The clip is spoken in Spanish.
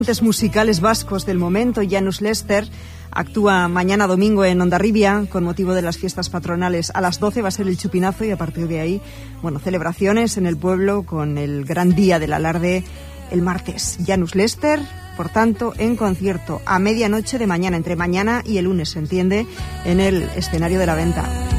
Musicales vascos del momento. Janus Lester actúa mañana domingo en Hondarribia con motivo de las fiestas patronales. A las 12 va a ser el chupinazo y a partir de ahí, celebraciones en el pueblo con el gran día del alarde el martes. Janus Lester, por tanto, en concierto a medianoche de mañana, entre mañana y el lunes, se entiende, en el escenario de la Venta.